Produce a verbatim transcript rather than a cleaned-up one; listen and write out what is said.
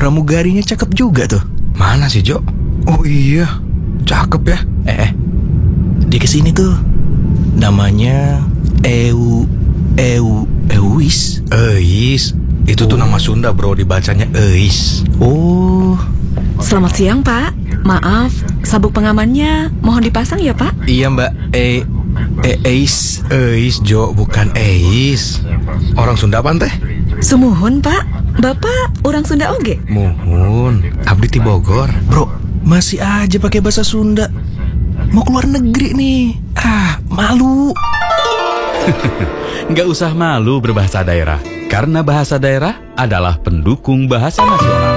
pramugarinya cakep juga tuh. Mana sih, Jo? Oh iya, cakep ya. Eh, eh. Dia kesini tuh. Namanya Eu Eu Euis. Eis. Itu tuh nama Sunda, bro, dibacanya Eis. Oh. Selamat siang, Pak. Maaf, sabuk pengamannya mohon dipasang ya, Pak? Iya, Mbak. E E Eis. Eis, Jo, bukan Eis. Orang Sunda apa teh? Sumuhun, Pak. Bapak orang Sunda oge? Muhun, abdi ti Bogor. Bro, masih aja pakai bahasa Sunda. Mau keluar negeri nih. Ah, malu. Nggak usah malu berbahasa daerah, karena bahasa daerah adalah pendukung bahasa nasional.